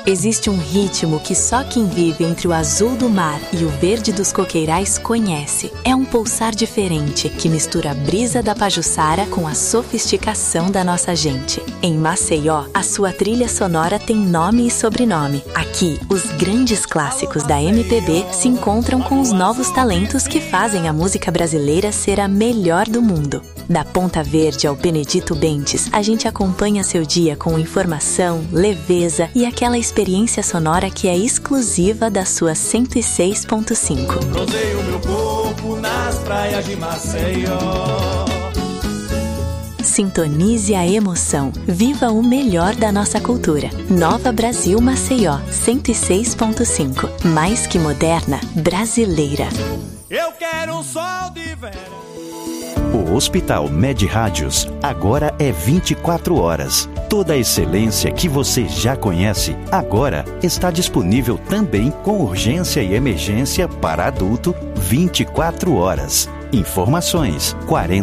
Existe um ritmo que só quem vive entre o azul do mar e o verde dos coqueirais conhece. É um pulsar diferente que mistura a brisa da Pajuçara com a sofisticação da nossa gente. Em Maceió, a sua trilha sonora tem nome e sobrenome. Aqui, os grandes clássicos da MPB se encontram com os novos talentos que fazem a música brasileira ser a melhor do mundo. Da Ponta Verde ao Benedito Bentes, a gente acompanha seu dia com informação, leveza e aquela experiência sonora que é exclusiva da sua 106.5. Rodeio meu corpo nas praias de Maceió. Sintonize a emoção. Viva o melhor da nossa cultura. Nova Brasil Maceió, 106.5. Mais que moderna, brasileira. Eu quero um sol de verão. O Hospital Med Rádios agora é 24 horas. Toda a excelência que você já conhece, agora está disponível também com urgência e emergência para adulto 24 horas. Informações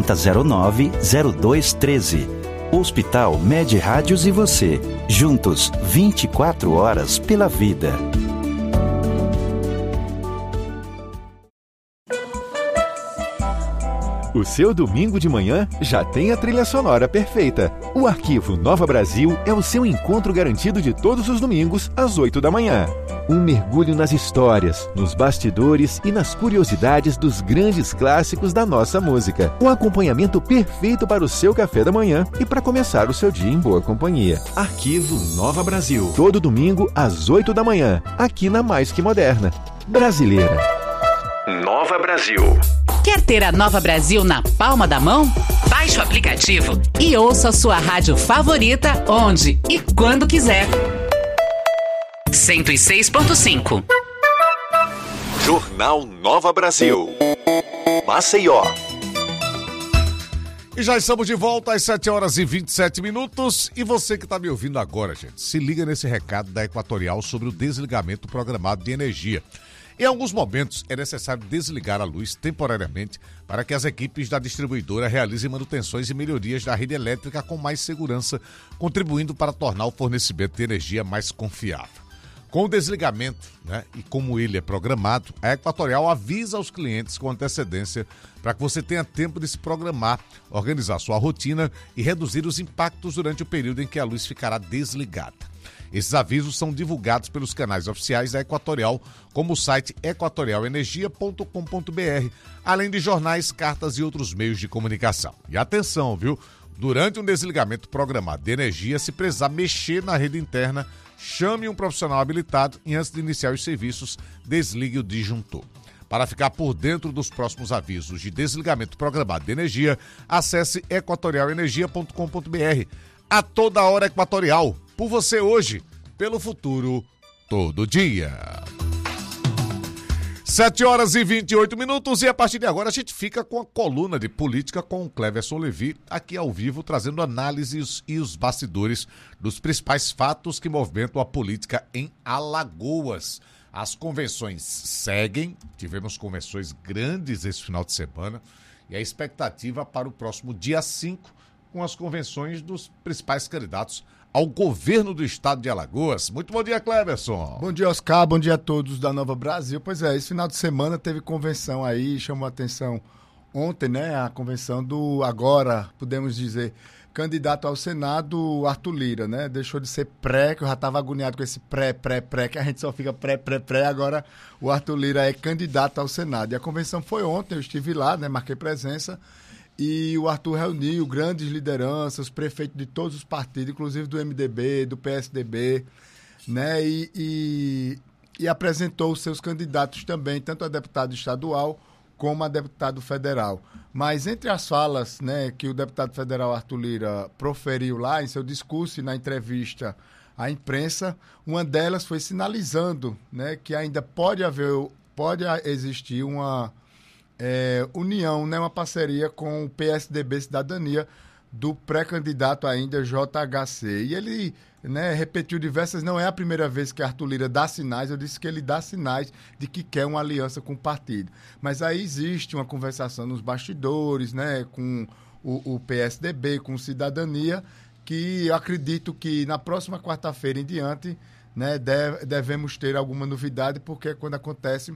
4009-0213. Hospital Med Rádios e você, juntos 24 horas pela vida. O seu domingo de manhã já tem a trilha sonora perfeita. O Arquivo Nova Brasil é o seu encontro garantido de todos os domingos, às 8 da manhã. Um mergulho nas histórias, nos bastidores e nas curiosidades dos grandes clássicos da nossa música. Um acompanhamento perfeito para o seu café da manhã e para começar o seu dia em boa companhia. Arquivo Nova Brasil. Todo domingo, às 8 da manhã, aqui na Mais Que Moderna. Brasileira. Nova Brasil. Quer ter a Nova Brasil na palma da mão? Baixe o aplicativo e ouça a sua rádio favorita onde e quando quiser. 106.5. Jornal Nova Brasil. Maceió. E já estamos de volta às 7 horas e 27 minutos. E você que está me ouvindo agora, gente, se liga nesse recado da Equatorial sobre o desligamento programado de energia. Em alguns momentos, é necessário desligar a luz temporariamente para que as equipes da distribuidora realizem manutenções e melhorias da rede elétrica com mais segurança, contribuindo para tornar o fornecimento de energia mais confiável. Com o desligamento, e como ele é programado, a Equatorial avisa aos clientes com antecedência para que você tenha tempo de se programar, organizar sua rotina e reduzir os impactos durante o período em que a luz ficará desligada. Esses avisos são divulgados pelos canais oficiais da Equatorial, como o site equatorialenergia.com.br, além de jornais, cartas e outros meios de comunicação. E atenção, viu? Durante um desligamento programado de energia, se precisar mexer na rede interna, chame um profissional habilitado e antes de iniciar os serviços, desligue o disjuntor. Para ficar por dentro dos próximos avisos de desligamento programado de energia, acesse equatorialenergia.com.br. A toda hora Equatorial. Por você hoje, pelo futuro, todo dia. 7 horas e 28 minutos e a partir de agora a gente fica com a coluna de política com o Cleverson Levi, aqui ao vivo, trazendo análises e os bastidores dos principais fatos que movimentam a política em Alagoas. As convenções seguem, tivemos convenções grandes esse final de semana e a expectativa para o próximo dia 5 com as convenções dos principais candidatos ao governo do estado de Alagoas. Muito bom dia, Cleverson. Bom dia, Oscar. Bom dia a todos da Nova Brasil. Pois é, esse final de semana teve convenção aí, chamou a atenção ontem, a convenção do, agora, podemos dizer, candidato ao Senado, Arthur Lira, Deixou de ser pré, que eu já estava agoniado com esse pré, que a gente só fica pré, agora o Arthur Lira é candidato ao Senado. E a convenção foi ontem, eu estive lá, marquei presença. E o Arthur reuniu grandes lideranças, prefeitos de todos os partidos, inclusive do MDB, do PSDB, e apresentou os seus candidatos também, tanto a deputado estadual como a deputado federal. Mas entre as falas que o deputado federal Arthur Lira proferiu lá em seu discurso e na entrevista à imprensa, uma delas foi sinalizando que ainda pode existir uma união, uma parceria com o PSDB Cidadania do pré-candidato ainda JHC. E ele repetiu diversas, não é a primeira vez que Arthur Lira dá sinais, eu disse que ele dá sinais de que quer uma aliança com o partido. Mas aí existe uma conversação nos bastidores, com o PSDB, com o Cidadania, que eu acredito que na próxima quarta-feira em diante né, devemos ter alguma novidade, porque é quando acontece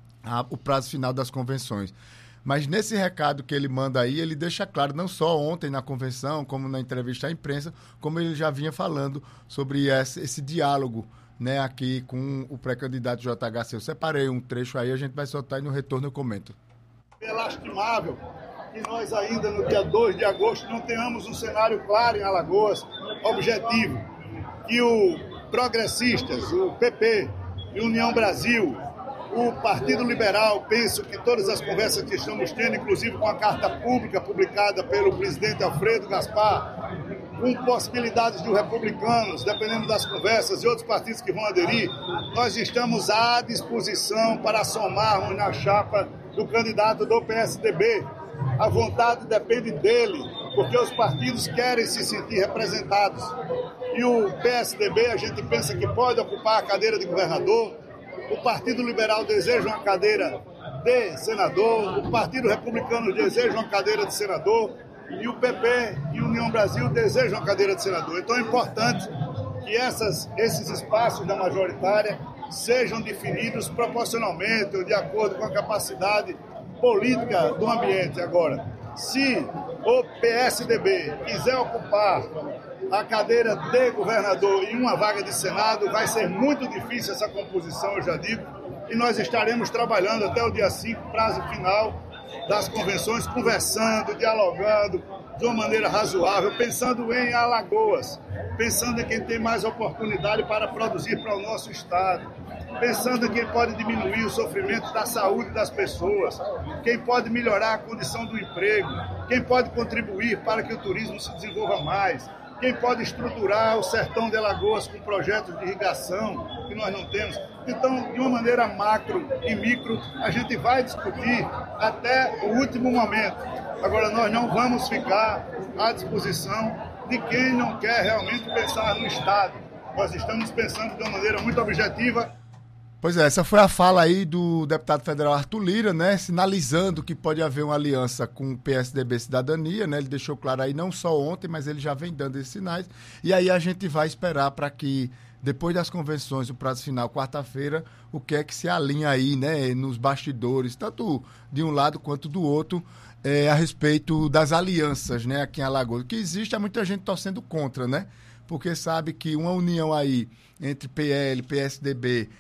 o prazo final das convenções. Mas nesse recado que ele manda aí, ele deixa claro, não só ontem na convenção, como na entrevista à imprensa, como ele já vinha falando sobre esse diálogo, né, aqui com o pré-candidato JHC. Eu separei um trecho aí, a gente vai soltar e no retorno eu comento. É lastimável que nós ainda no dia 2 de agosto não tenhamos um cenário claro em Alagoas, objetivo, que o Progressistas, o PP e União Brasil, o Partido Liberal, penso que todas as conversas que estamos tendo, inclusive com a carta pública publicada pelo presidente Alfredo Gaspar, com possibilidades dos republicanos, dependendo das conversas, e outros partidos que vão aderir, nós estamos à disposição para somarmos na chapa do candidato do PSDB. A vontade depende dele, porque os partidos querem se sentir representados. E o PSDB, a gente pensa que pode ocupar a cadeira de governador, o Partido Liberal deseja uma cadeira de senador, o Partido Republicano deseja uma cadeira de senador, e o PP e União Brasil desejam uma cadeira de senador. Então é importante que esses espaços da majoritária sejam definidos proporcionalmente ou de acordo com a capacidade política do ambiente. Agora, se o PSDB quiser ocupar a cadeira de governador e uma vaga de Senado, vai ser muito difícil essa composição, eu já digo, e nós estaremos trabalhando até o dia 5, prazo final das convenções, conversando, dialogando de uma maneira razoável, pensando em Alagoas, pensando em quem tem mais oportunidade para produzir para o nosso Estado, pensando em quem pode diminuir o sofrimento da saúde das pessoas, quem pode melhorar a condição do emprego, quem pode contribuir para que o turismo se desenvolva mais, quem pode estruturar o sertão de Alagoas com projetos de irrigação que nós não temos. Então, de uma maneira macro e micro, a gente vai discutir até o último momento. Agora, nós não vamos ficar à disposição de quem não quer realmente pensar no Estado. Nós estamos pensando de uma maneira muito objetiva. Pois é, essa foi a fala aí do deputado federal Arthur Lira, né, sinalizando que pode haver uma aliança com o PSDB Cidadania, né, ele deixou claro aí não só ontem, mas ele já vem dando esses sinais, e aí a gente vai esperar para que, depois das convenções, o prazo final, quarta-feira, o que é que se alinha aí, né, nos bastidores, tanto de um lado quanto do outro, a respeito das alianças, né, aqui em Alagoas, que existe, há muita gente torcendo contra, né, porque sabe que uma união aí entre PL, PSDB,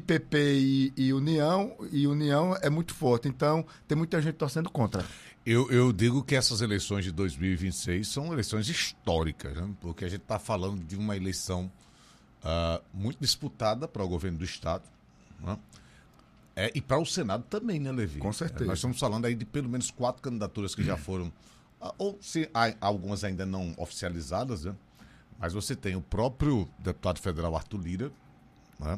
IPP e União é muito forte. Então, tem muita gente torcendo contra. Eu digo que essas eleições de 2026 são eleições históricas, né? Porque a gente está falando de uma eleição muito disputada para o governo do Estado, né? E para o Senado também, né, Levi? Com certeza. Nós estamos falando aí de pelo menos 4 candidaturas que já foram, ou se há algumas ainda não oficializadas, né? Mas você tem o próprio deputado federal Arthur Lira, né?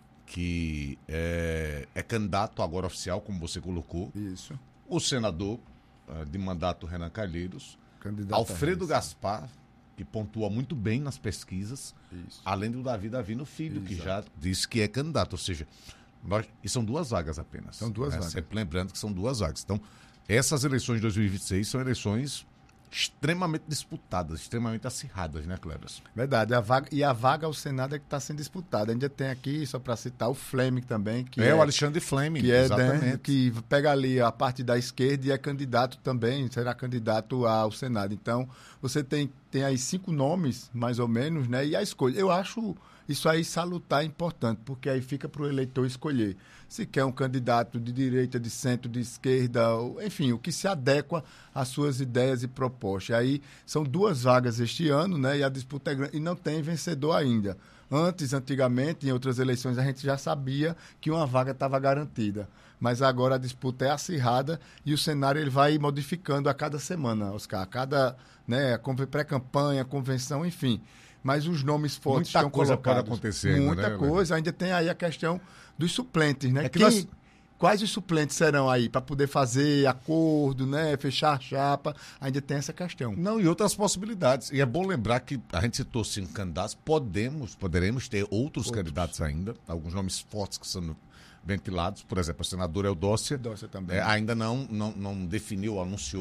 Que é candidato agora oficial, como você colocou. Isso. O senador de mandato Renan Calheiros. Candidato Alfredo Gaspar, que pontua muito bem nas pesquisas. Isso. Além do Davi Davino Filho, Exato. que já disse que é candidato. Ou seja, e são 2 vagas apenas. São 2 vagas. Sempre lembrando que são 2 vagas. Então, essas eleições de 2026 são eleições extremamente disputadas, extremamente acirradas, né, Cléber? Verdade. A vaga ao Senado é que está sendo disputada. Ainda tem aqui, só para citar, o Fleming também. Que o Alexandre Fleming, que exatamente. Né, que pega ali a parte da esquerda e é candidato também, será candidato ao Senado. Então, você tem aí 5 nomes, mais ou menos, né? E a escolha. Eu acho isso aí salutar importante, porque aí fica para o eleitor escolher. Se quer um candidato de direita, de centro, de esquerda, enfim, o que se adequa às suas ideias e propostas. Aí são 2 vagas este ano, né? E a disputa é grande e não tem vencedor ainda. Antigamente, em outras eleições, a gente já sabia que uma vaga estava garantida. Mas agora a disputa é acirrada e o cenário ele vai modificando a cada semana, Oscar. A cada, né, pré-campanha, convenção, enfim. Mas os nomes fortes estão colocados. Muita coisa pode acontecer. Muita coisa. Ainda tem aí a questão dos suplentes, né? Quais os suplentes serão aí para poder fazer acordo, né? Fechar a chapa? Ainda tem essa questão. Não, e outras possibilidades. E é bom lembrar que a gente citou 5 candidatos, poderemos ter outros candidatos ainda, alguns nomes fortes que são ventilados. Por exemplo, o senador Eudócia também. Ainda não definiu, anunciou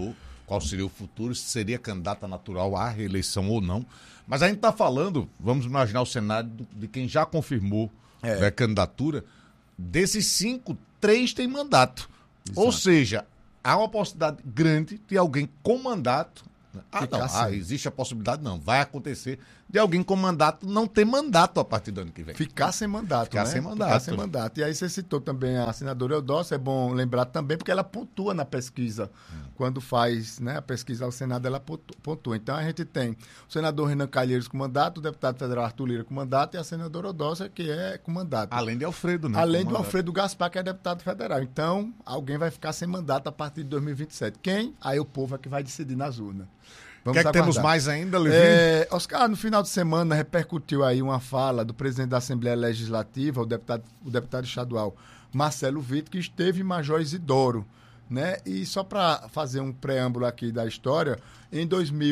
qual seria o futuro, se seria candidata natural à reeleição ou não. Mas a gente está falando, vamos imaginar o cenário de quem já confirmou a candidatura, desses 5, 3 têm mandato. Exato. Ou seja, há uma possibilidade grande de alguém com mandato. Existe a possibilidade, não. Vai acontecer de alguém com mandato não ter mandato a partir do ano que vem. Ficar sem mandato, Ficar sem mandato. E aí você citou também a senadora Eudócia, é bom lembrar também, porque ela pontua na pesquisa. Quando faz, né, a pesquisa ao Senado, ela pontua. Então a gente tem o senador Renan Calheiros com mandato, o deputado federal Arthur Lira com mandato e a senadora Eudócia, que é com mandato. Além de Alfredo, né? Além do Alfredo Gaspar, que é deputado federal. Então, alguém vai ficar sem mandato a partir de 2027. Quem? Aí o povo é que vai decidir nas urnas. O que é que temos mais ainda, Levi? Oscar, no final de semana repercutiu aí uma fala do presidente da Assembleia Legislativa, o deputado estadual Marcelo Vitor, que esteve em Major Isidoro, né? E só para fazer um preâmbulo aqui da história, em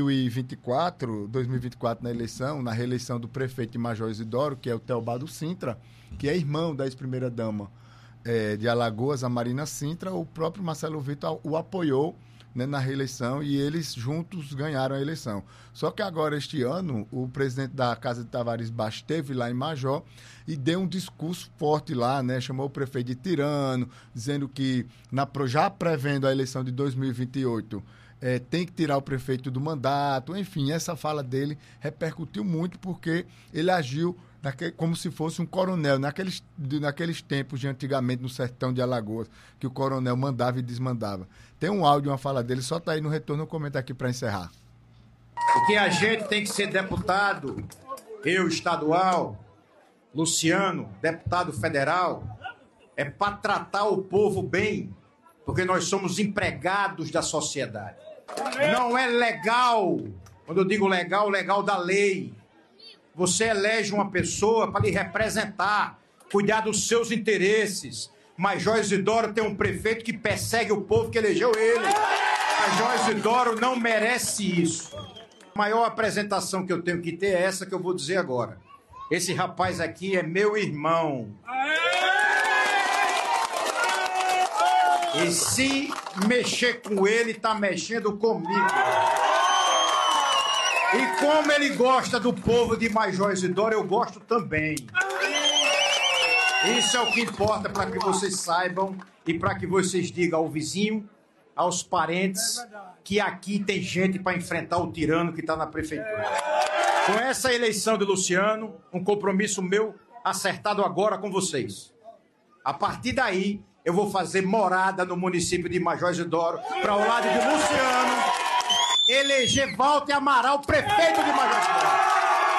2024 na reeleição do prefeito de Major Isidoro, que é o Teobaldo Sintra, que é irmão da ex-primeira-dama de Alagoas, a Marina Sintra, o próprio Marcelo Vitor o apoiou, né, na reeleição, e eles juntos ganharam a eleição. Só que agora, este ano, o presidente da Casa de Tavares Baixo esteve lá em Major e deu um discurso forte lá, né, chamou o prefeito de tirano, dizendo que, já prevendo a eleição de 2028, tem que tirar o prefeito do mandato. Enfim, essa fala dele repercutiu muito porque ele agiu como se fosse um coronel, naqueles tempos de antigamente no sertão de Alagoas, que o coronel mandava e desmandava. Tem um áudio, uma fala dele, só tá aí no retorno, eu comento aqui para encerrar. Porque a gente tem que ser deputado, eu estadual, Luciano, deputado federal, é para tratar o povo bem, porque nós somos empregados da sociedade. Não é legal, quando eu digo legal, legal da lei. Você elege uma pessoa para lhe representar, cuidar dos seus interesses. Major Isidoro tem um prefeito que persegue o povo que elegeu ele. Major Isidoro não merece isso. A maior apresentação que eu tenho que ter é essa que eu vou dizer agora. Esse rapaz aqui é meu irmão. E se mexer com ele, tá mexendo comigo. E como ele gosta do povo de Major Isidoro, eu gosto também. Isso é o que importa para que vocês saibam e para que vocês digam ao vizinho, aos parentes, que aqui tem gente para enfrentar o tirano que está na prefeitura. Com essa eleição de Luciano, um compromisso meu acertado agora com vocês. A partir daí, eu vou fazer morada no município de Major Isidoro, para o lado de Luciano, eleger Walter Amaral, prefeito de Major Isidoro.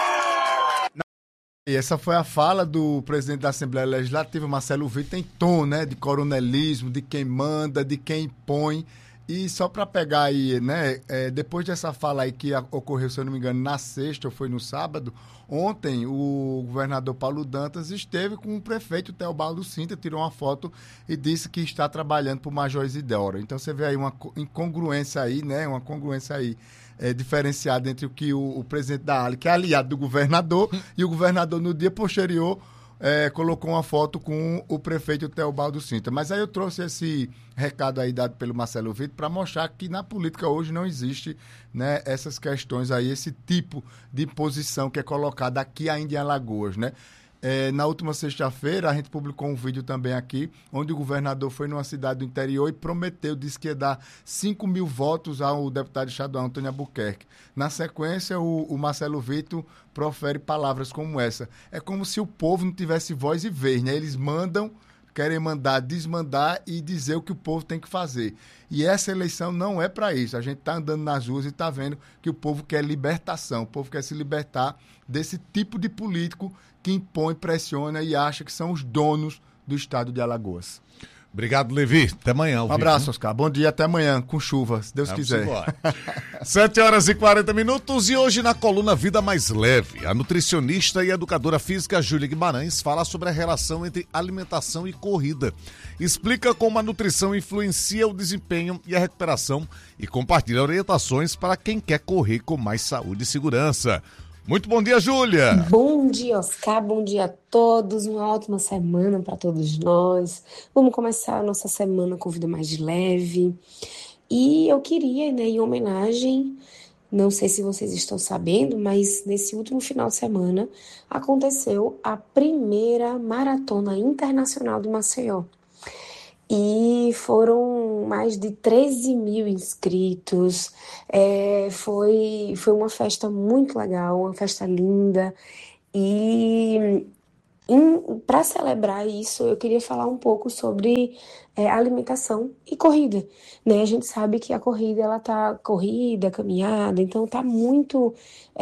E essa foi a fala do presidente da Assembleia Legislativa, Marcelo Vitor, em tom, né, de coronelismo, de quem manda, de quem impõe. E só para pegar aí, né, depois dessa fala aí que ocorreu, se eu não me engano, na sexta ou foi no sábado, ontem o governador Paulo Dantas esteve com o prefeito Teobaldo Sintra, tirou uma foto e disse que está trabalhando para o Major Isidoro. Então você vê aí uma incongruência aí, né, uma congruência aí diferenciada entre o que o presidente da ALE, que é aliado do governador, e o governador no dia posterior colocou uma foto com o prefeito Teobaldo Sintra. Mas aí eu trouxe esse recado aí dado pelo Marcelo Vitor para mostrar que na política hoje não existe, né, essas questões aí, esse tipo de posição que é colocada aqui ainda em Alagoas, né? Na última sexta-feira, a gente publicou um vídeo também aqui, onde o governador foi numa cidade do interior e prometeu, disse que ia dar 5 mil votos ao deputado estadual Antônio Albuquerque. Na sequência, o Marcelo Vitor profere palavras como essa. É como se o povo não tivesse voz e vez, né? Eles querem mandar, desmandar e dizer o que o povo tem que fazer. E essa eleição não é para isso. A gente está andando nas ruas e está vendo que o povo quer libertação, o povo quer se libertar desse tipo de político que impõe, pressiona e acha que são os donos do estado de Alagoas. Obrigado, Levi. Até amanhã. Um abraço, Oscar. Bom dia, até amanhã, com chuva, se Deus quiser. 7h40 e hoje na coluna Vida Mais Leve, a nutricionista e educadora física Júlia Guimarães fala sobre a relação entre alimentação e corrida. Explica como a nutrição influencia o desempenho e a recuperação e compartilha orientações para quem quer correr com mais saúde e segurança. Muito bom dia, Júlia! Bom dia, Oscar, bom dia a todos, uma ótima semana para todos nós. Vamos começar a nossa semana com vida mais leve. E eu queria, né, em homenagem, não sei se vocês estão sabendo, mas nesse último final de semana aconteceu a primeira maratona internacional de Maceió. E foram mais de 13 mil inscritos. Foi uma festa muito legal, uma festa linda. E para celebrar isso, eu queria falar um pouco sobre alimentação e corrida, né? A gente sabe que a corrida, ela tá corrida, caminhada, então tá muito,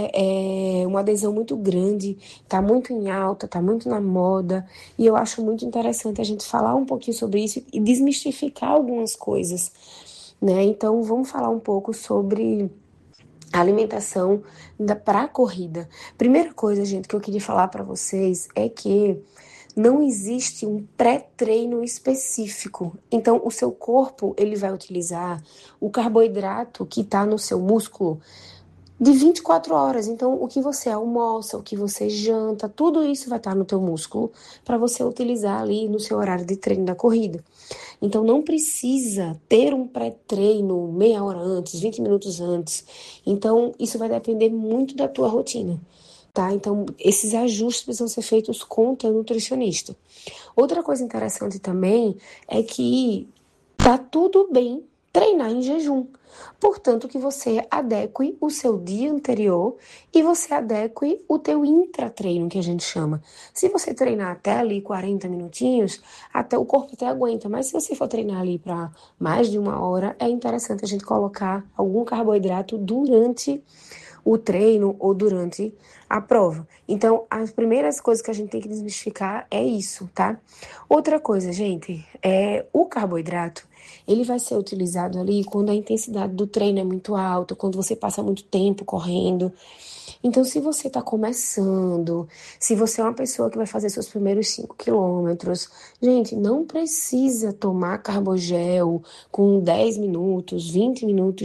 uma adesão muito grande, tá muito em alta, tá muito na moda, e eu acho muito interessante a gente falar um pouquinho sobre isso e desmistificar algumas coisas, né? Então, vamos falar um pouco sobre alimentação para a corrida. Primeira coisa, gente, que eu queria falar para vocês é que não existe um pré-treino específico. Então, o seu corpo, ele vai utilizar o carboidrato que está no seu músculo de 24 horas. Então, o que você almoça, o que você janta, tudo isso vai estar no teu músculo para você utilizar ali no seu horário de treino da corrida. Então, não precisa ter um pré-treino meia hora antes, 20 minutos antes. Então, isso vai depender muito da tua rotina, tá? Então, esses ajustes precisam ser feitos com o teu nutricionista. Outra coisa interessante também é que tá tudo bem treinar em jejum. Portanto, que você adeque o seu dia anterior e você adeque o teu intratreino, que a gente chama. Se você treinar até ali 40 minutinhos, até o corpo até aguenta, mas se você for treinar ali para mais de uma hora, é interessante a gente colocar algum carboidrato durante o treino ou durante a prova. Então, as primeiras coisas que a gente tem que desmistificar é isso, tá? Outra coisa, gente, o carboidrato, ele vai ser utilizado ali quando a intensidade do treino é muito alta, quando você passa muito tempo correndo. Então, se você está começando, se você é uma pessoa que vai fazer seus primeiros 5 quilômetros, gente, não precisa tomar carbogel com 10 minutos, 20 minutos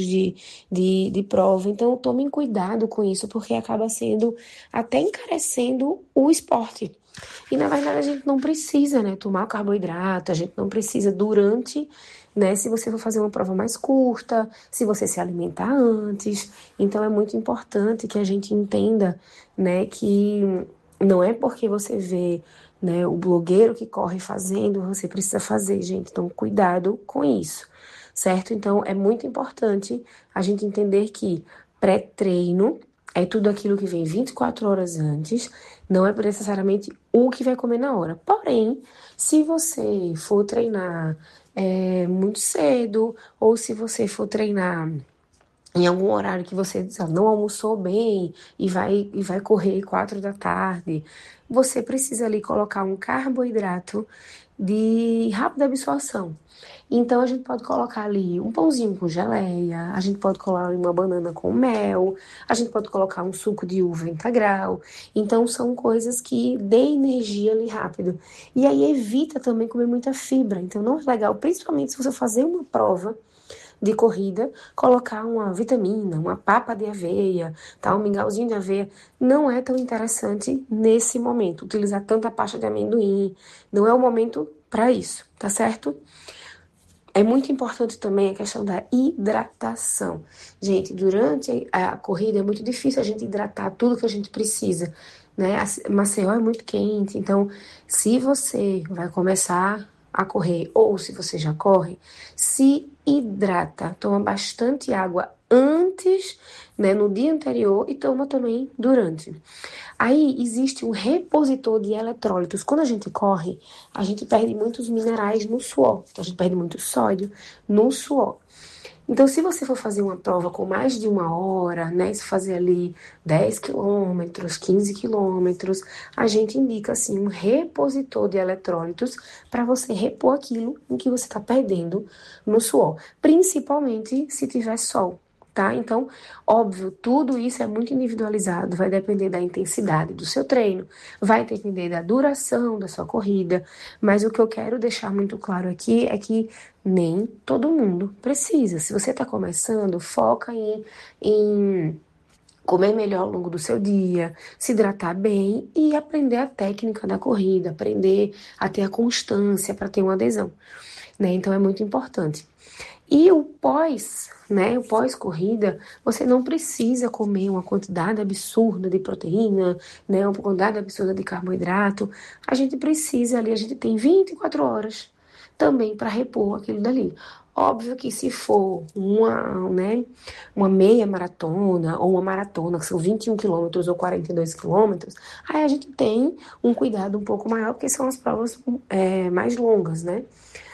de prova. Então, tomem cuidado com isso, porque acaba sendo até encarecendo o esporte. E, na verdade, a gente não precisa, né, tomar carboidrato, a gente não precisa durante, né, se você for fazer uma prova mais curta, se você se alimentar antes. Então, é muito importante que a gente entenda, né, que não é porque você vê, né, o blogueiro que corre fazendo, você precisa fazer, gente. Então, cuidado com isso, certo? Então, é muito importante a gente entender que pré-treino é tudo aquilo que vem 24 horas antes, não é necessariamente o que vai comer na hora. Porém, se você for treinar muito cedo, ou se você for treinar em algum horário que você não almoçou bem e vai correr 4 da tarde, você precisa ali colocar um carboidrato de rápida absorção. Então, a gente pode colocar ali um pãozinho com geleia, a gente pode colocar ali uma banana com mel, a gente pode colocar um suco de uva integral. Então, são coisas que dêem energia ali rápido. E aí, evita também comer muita fibra. Então, não é legal, principalmente se você fazer uma prova de corrida, colocar uma vitamina, uma papa de aveia, tá? Um mingauzinho de aveia, não é tão interessante nesse momento. Utilizar tanta pasta de amendoim, não é o momento para isso, tá certo? É muito importante também a questão da hidratação. Gente, durante a corrida é muito difícil a gente hidratar tudo que a gente precisa, né? Maceió é muito quente, então se você vai começar a correr ou se você já corre, se hidrata, toma bastante água antes, né, no dia anterior e toma também durante. Aí existe um repositor de eletrólitos. Quando a gente corre, a gente perde muitos minerais no suor. Então, a gente perde muito sódio no suor. Então, se você for fazer uma prova com mais de uma hora, né, se fazer ali 10 quilômetros, 15 quilômetros, a gente indica, assim, um repositor de eletrólitos para você repor aquilo em que você está perdendo no suor. Principalmente se tiver sol. Tá? Então, óbvio, tudo isso é muito individualizado, vai depender da intensidade do seu treino, vai depender da duração da sua corrida, mas o que eu quero deixar muito claro aqui é que nem todo mundo precisa. Se você está começando, foca em comer melhor ao longo do seu dia, se hidratar bem e aprender a técnica da corrida, aprender a ter a constância para ter uma adesão, né? Então, é muito importante. E o pós, né, o pós-corrida, você não precisa comer uma quantidade absurda de proteína, né, uma quantidade absurda de carboidrato. A gente precisa ali, a gente tem 24 horas também para repor aquilo dali. Óbvio que se for uma meia maratona ou uma maratona, que são 21 quilômetros ou 42 quilômetros, aí a gente tem um cuidado um pouco maior, porque são as provas mais longas, né?